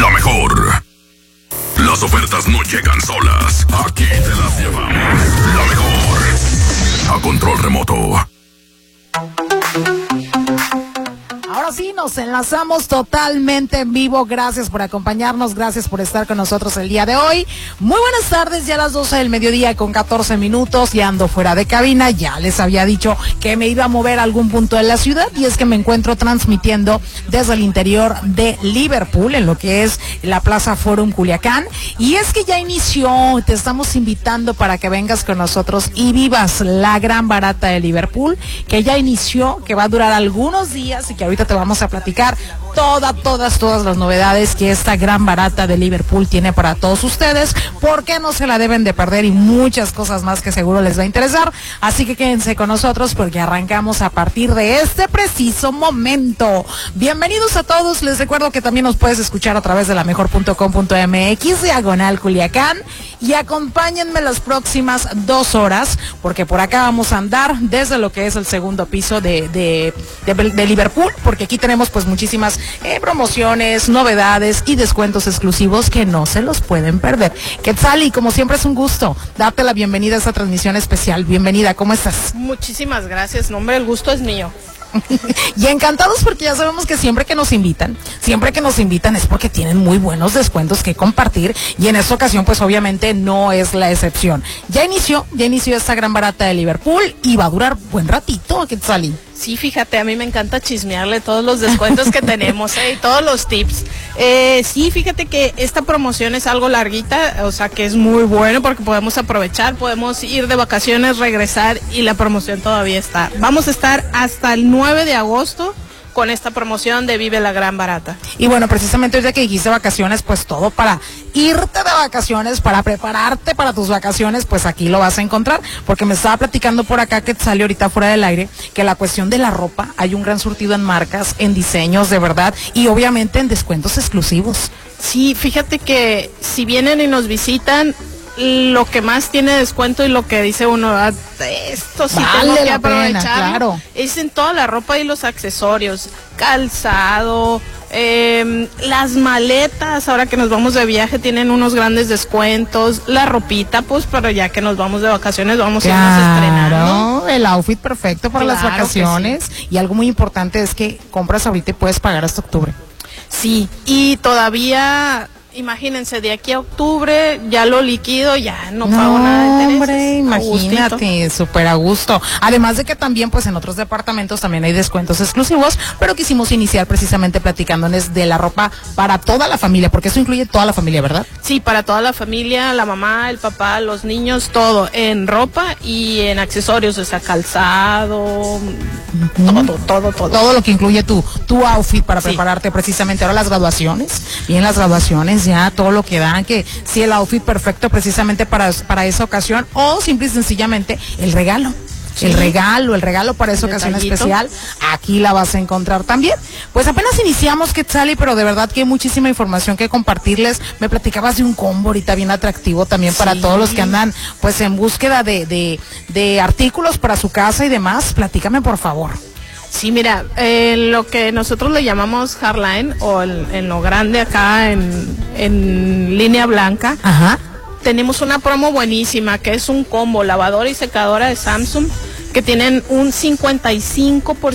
la mejor. Las ofertas no llegan solas. Aquí te las llevamos. La mejor. A control remoto. Ahora sí, nos enlazamos totalmente en vivo. Gracias por acompañarnos, gracias por estar con nosotros el día de hoy. Muy buenas tardes, ya a las 12 del mediodía con 14 minutos. Ya ando fuera de cabina, ya les había dicho que me iba a mover a algún punto de la ciudad y es que me encuentro transmitiendo desde el interior de Liverpool, en lo que es la Plaza Forum Culiacán. Y es que ya inició, te estamos invitando para que vengas con nosotros y vivas la gran barata de Liverpool, que ya inició, que va a durar algunos días y que ahorita te vamos a platicar todas las novedades que esta gran barata de Liverpool tiene para todos ustedes, porque no se la deben de perder y muchas cosas más que seguro les va a interesar. Así que quédense con nosotros porque arrancamos a partir de este preciso momento. Bienvenidos a todos, les recuerdo que también nos puedes escuchar a través de lamejor.com.mx/Culiacán y acompáñenme las próximas 2 horas porque por acá vamos a andar desde lo que es el segundo piso de Liverpool, porque aquí tenemos pues muchísimas promociones, novedades y descuentos exclusivos que no se los pueden perder. Quetzali, como siempre es un gusto darte la bienvenida a esta transmisión especial. Bienvenida, ¿cómo estás? Muchísimas gracias, no, hombre, el gusto es mío. Y encantados porque ya sabemos que siempre que nos invitan es porque tienen muy buenos descuentos que compartir y en esta ocasión pues obviamente no es la excepción. Ya inició esta gran barata de Liverpool y va a durar buen ratito, Quetzali. Sí, fíjate, a mí me encanta chismearle todos los descuentos que tenemos y todos los tips. Sí, fíjate que esta promoción es algo larguita, o sea que es muy bueno porque podemos aprovechar, podemos ir de vacaciones, regresar y la promoción todavía está. Vamos a estar hasta el 9 de agosto con esta promoción de Vive la Gran Barata. Y bueno, precisamente desde que dijiste vacaciones, pues todo para irte de vacaciones, para prepararte para tus vacaciones, pues aquí lo vas a encontrar, porque me estaba platicando por acá que salió ahorita fuera del aire, que la cuestión de la ropa, hay un gran surtido en marcas, en diseños de verdad, y obviamente en descuentos exclusivos. Sí, fíjate que si vienen y nos visitan, lo que más tiene descuento y lo que dice uno, esto sí vale tengo que la aprovechar, pena, claro. Es en toda la ropa y los accesorios, calzado, las maletas, ahora que nos vamos de viaje tienen unos grandes descuentos, la ropita, pues, pero ya que nos vamos de vacaciones vamos a irnos estrenando. El outfit perfecto para las vacaciones, sí. Y algo muy importante es que compras ahorita y puedes pagar hasta octubre. Sí, y todavía... Imagínense, de aquí a octubre ya lo liquido, ya no pago nada de intereses. Hombre, imagínate, súper a gusto. Además de que también, pues en otros departamentos también hay descuentos exclusivos, pero quisimos iniciar precisamente platicándoles de la ropa para toda la familia, porque eso incluye toda la familia, ¿verdad? Sí, para toda la familia, la mamá, el papá, los niños, todo, en ropa y en accesorios, o sea, calzado, todo. Todo lo que incluye tu outfit para prepararte precisamente ahora las graduaciones, y en las graduaciones ya todo lo que dan, que sí, el outfit perfecto precisamente para esa ocasión, o simple y sencillamente el regalo. Sí. El regalo para esa ocasión especial, aquí la vas a encontrar también. Pues apenas iniciamos, Quetzali, pero de verdad que hay muchísima información que compartirles. Me platicabas de un combo ahorita bien atractivo también para todos los que andan pues en búsqueda de artículos para su casa y demás. Platícame, por favor. Sí, mira, lo que nosotros le llamamos hardline o en lo grande acá en línea blanca. Ajá. Tenemos una promo buenísima que es un combo lavadora y secadora de Samsung que tienen un 55%